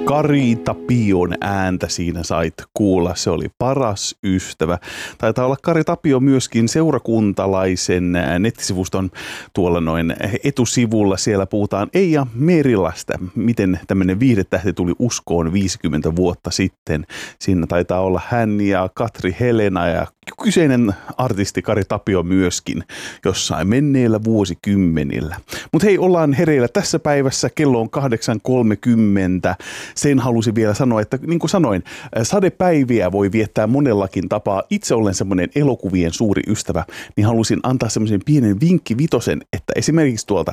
Kari Tapion ääntä siinä sait kuulla. Se oli paras ystävä. Taitaa olla Kari Tapio myöskin seurakuntalaisen nettisivuston tuolla noin etusivulla. Siellä puhutaan Eija Merilästä, miten tämmöinen viihdetähti tuli uskoon 50 vuotta sitten. Siinä taitaa olla hän ja Katri Helena ja kyseinen artisti Kari Tapio myöskin jossain menneillä vuosikymmenillä. Mutta hei, ollaan hereillä tässä päivässä. Kello on 8.30. Sen halusin vielä sanoa, että niin kuin sanoin, sadepäiviä voi viettää monellakin tapaa. Itse olen semmoinen elokuvien suuri ystävä, niin halusin antaa semmoisen pienen vinkkivitosen, että esimerkiksi tuolta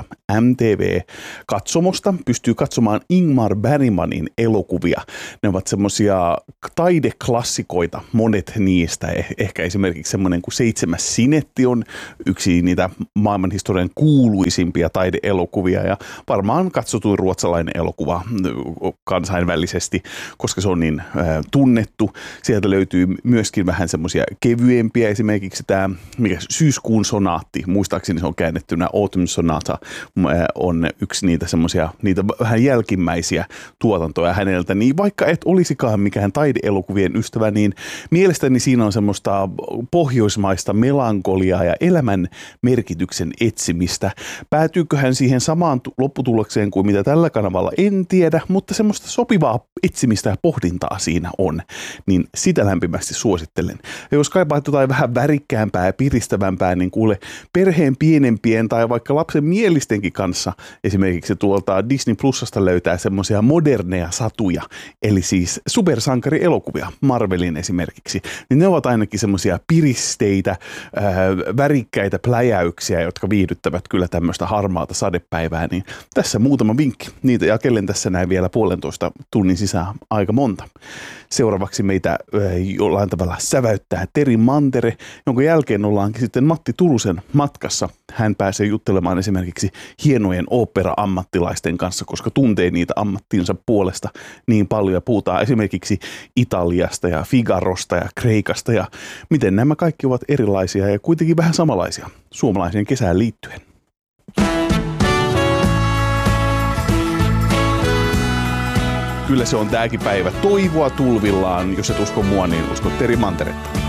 MTV-katsomosta pystyy katsomaan Ingmar Bergmanin elokuvia. Ne ovat semmoisia taideklassikoita, monet niistä. Ehkä esimerkiksi semmoinen kuin 7 sinetti on yksi niitä maailmanhistorian kuuluisimpia taideelokuvia ja varmaan katsotuin ruotsalainen elokuva kansainvälisesti, koska se on niin tunnettu. Sieltä löytyy myöskin vähän semmoisia kevyempiä, esimerkiksi tämä Syyskuun sonaatti, muistaakseni se on käännettynä Autumn Sonata, on yksi niitä semmoisia, niitä vähän jälkimmäisiä tuotantoja häneltä, niin vaikka et olisikaan mikään taideelokuvien ystävä, niin mielestäni siinä on semmoista pohjoismaista melankoliaa ja elämän merkityksen etsimistä. Päätyykö hän siihen samaan lopputulokseen kuin mitä tällä kanavalla, en tiedä, mutta semmoista sopivaa etsimistä ja pohdintaa siinä on, niin sitä lämpimästi suosittelen. Ja jos kaipaat jotain vähän värikkäämpää ja piristävämpää, niin kuule perheen pienempien tai vaikka lapsen mielistenkin kanssa esimerkiksi tuolta Disney Plusasta löytää semmoisia moderneja satuja, eli siis supersankarielokuvia, Marvelin esimerkiksi, niin ne ovat ainakin semmoisia piristeitä, värikkäitä pläjäyksiä, jotka viihdyttävät kyllä tämmöistä harmaata sadepäivää, niin tässä muutama vinkki. Niitä jakelen tässä näin vielä 1,5 tunnin sisään aika monta. Seuraavaksi meitä jollain tavalla säväyttää Teri Mantere, jonka jälkeen ollaankin sitten Matti Turusen matkassa. Hän pääsee juttelemaan esimerkiksi hienojen opera-ammattilaisten kanssa, koska tuntee niitä ammattinsa puolesta niin paljon ja puhutaan esimerkiksi Italiasta ja Figarosta ja Kreikasta ja miten nämä kaikki ovat erilaisia ja kuitenkin vähän samanlaisia suomalaiseen kesään liittyen. Kyllä se on tääkin päivä. Toivoa tulvillaan. Jos et usko mua, niin usko Teri Manteretta.